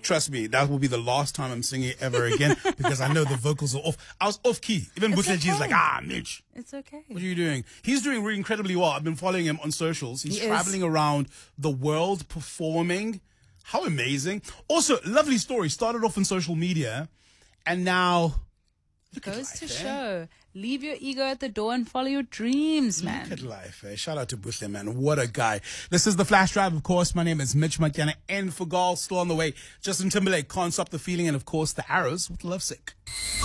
Trust me, that will be the last time I'm singing ever again because I know the vocals are off. I was off key. Even Bushleji is like, Mitch. It's okay. What are you doing? He's doing really incredibly well. I've been following him on socials. He's traveling around the world performing. How amazing. Also, lovely story. Started off on social media and now... Goes to show. Leave your ego at the door and follow your dreams, man. Look at life. Shout out to Bushle, man. What a guy. This is The Flash Drive, of course. My name is Mitch Matyana. And for Gal, still on the way. Justin Timberlake, Can't Stop the Feeling. And, of course, The Arrows with Lovesick.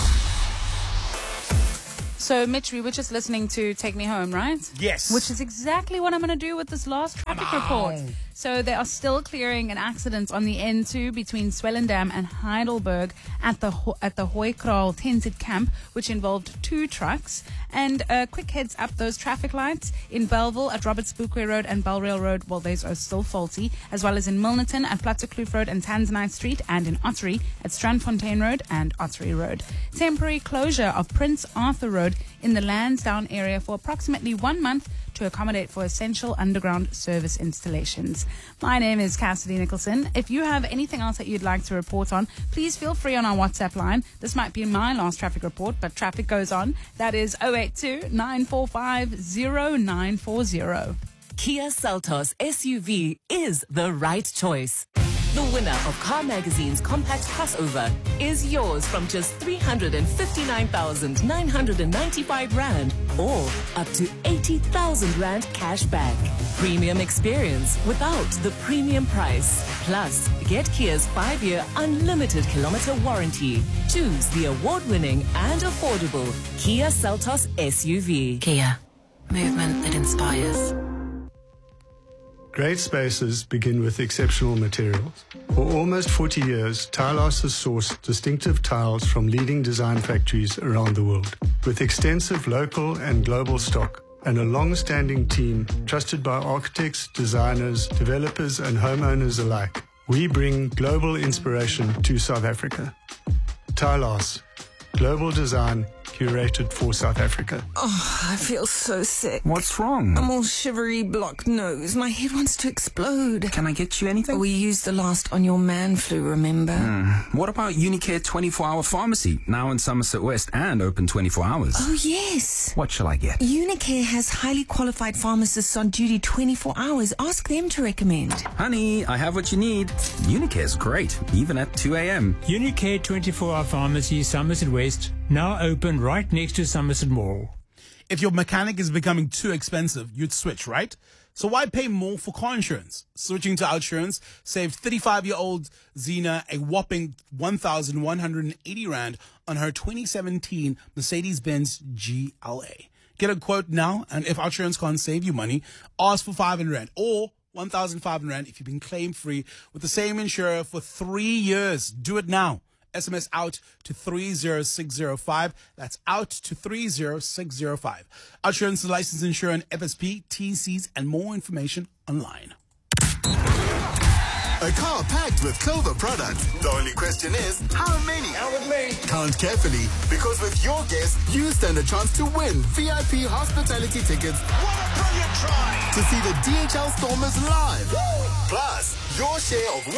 So, Mitch, we were just listening to Take Me Home, right? Yes. Which is exactly what I'm going to do with this last traffic report. So they are still clearing an accident on the N2 between Swellendam and Heidelberg at the Hooikraal Tented Camp, which involved 2 trucks. And quick heads up, those traffic lights in Belleville at Robert Spookway Road and Belrail Road, well, those are still faulty, as well as in Milnerton at Plattekloof Road and Tanzanite Street, and in Ottery at Strandfontein Road and Ottery Road. Temporary closure of Prince Arthur Road in the Lansdowne area for approximately 1 month to accommodate for essential underground service installations. My name is Cassidy Nicholson. If you have anything else that you'd like to report on, please feel free on our WhatsApp line. This might be my last traffic report, but traffic goes on. That is 082-945-0940. Kia Seltos SUV is the right choice. The winner of Car Magazine's compact crossover is yours from just 359,995 Rand or up to 80,000 Rand cash back. Premium experience without the premium price. Plus, get Kia's 5-year unlimited kilometer warranty. Choose the award-winning and affordable Kia Seltos SUV. Kia. Movement that inspires. Great spaces begin with exceptional materials. For almost 40 years, Tilehouse has sourced distinctive tiles from leading design factories around the world. With extensive local and global stock and a long-standing team trusted by architects, designers, developers and homeowners alike, we bring global inspiration to South Africa. Tilehouse, global design curated for South Africa. Oh, I feel so sick. What's wrong? I'm all shivery, blocked nose. My head wants to explode. Can I get you anything? We used the last on your man flu, remember? What about Unicare 24-hour pharmacy, now in Somerset West and open 24 hours? Oh, yes. What shall I get? Unicare has highly qualified pharmacists on duty 24 hours. Ask them to recommend. Honey, I have what you need. Unicare's great, even at 2 a.m. Unicare 24-hour pharmacy, Somerset West, now open right next to Somerset Mall. If your mechanic is becoming too expensive, you'd switch, right? So why pay more for car insurance? Switching to Outsurance saved 35-year-old Zena a whopping 1,180 Rand on her 2017 Mercedes-Benz GLA. Get a quote now, and if Outsurance can't save you money, ask for 500 Rand or 1,500 Rand if you've been claim-free with the same insurer for 3 years. Do it now. SMS out to 30605. That's out to 30605. Outsurance is licensed insurer and FSP, TCs, and more information online. A car packed with Clover products. The only question is, how many? Out with me. Count carefully, because with your guess, you stand a chance to win VIP hospitality tickets. What a brilliant try! To see the DHL Stormers live. Woo! Plus, your share of